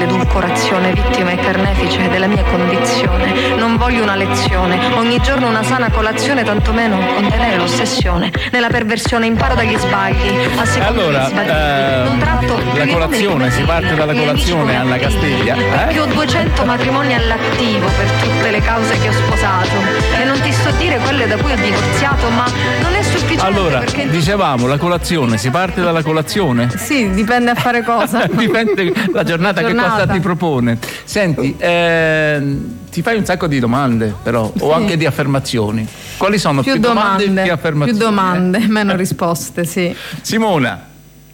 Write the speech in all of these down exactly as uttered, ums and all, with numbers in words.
dell'edulcorazione, vittima e carnefice della mia condizione. Non voglio una lezione, ogni giorno una sana colazione, tantomeno contenere l'ossessione. Nella perversione imparo dagli sbagli, a seconda allora, degli sbagli. Eh, Non tratto la colazione, si parte dalla colazione alla Castiglia. Eh? Più ho duecento matrimoni all'attivo per tutte le cause che ho sposato. E non ti sto a dire quelle da cui ho divorziato, ma non è sufficiente. Allora, perché... dicevamo, la colazione, si parte dalla colazione? Sì, dipende a fare cosa. Dipende la giornata, giornata che cosa ti propone. Senti, eh, ti fai un sacco di domande però, sì. o anche di affermazioni. Quali sono più, più domande, domande che affermazioni? Più domande, meno risposte, sì. Simona.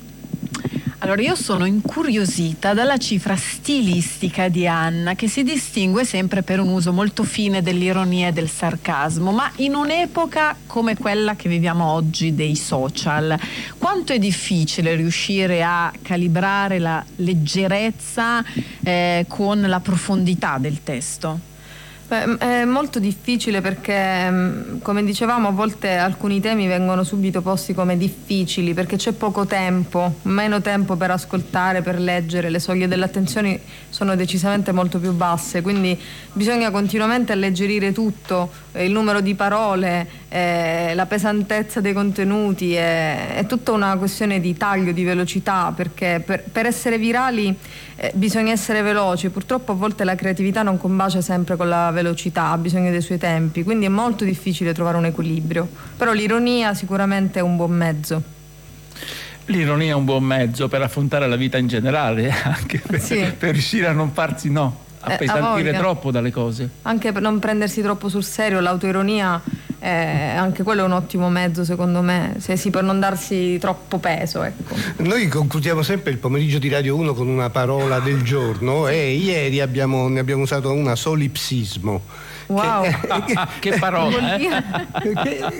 Allora, io sono incuriosita dalla cifra stilistica di Anna, che si distingue sempre per un uso molto fine dell'ironia e del sarcasmo, ma in un'epoca come quella che viviamo oggi dei social, quanto è difficile riuscire a calibrare la leggerezza eh, con la profondità del testo? Beh, è molto difficile perché, come dicevamo, a volte alcuni temi vengono subito posti come difficili perché c'è poco tempo, meno tempo per ascoltare, per leggere, le soglie dell'attenzione sono decisamente molto più basse, quindi bisogna continuamente alleggerire tutto, il numero di parole, eh, la pesantezza dei contenuti, è, è tutta una questione di taglio, di velocità, perché per, per essere virali eh, bisogna essere veloci, purtroppo a volte la creatività non combacia sempre con la velocità, ha bisogno dei suoi tempi, quindi è molto difficile trovare un equilibrio, però l'ironia sicuramente è un buon mezzo. L'ironia è un buon mezzo per affrontare la vita in generale, anche per, sì. per riuscire a non farsi no, a eh, pesantire a troppo dalle cose. Anche per non prendersi troppo sul serio, l'autoironia eh, anche quello è un ottimo mezzo secondo me, se sì, per non darsi troppo peso, ecco. Noi concludiamo sempre il pomeriggio di Radio uno con una parola del giorno e ieri abbiamo, ne abbiamo usato una: solipsismo. Wow. Che, che parola, eh? che,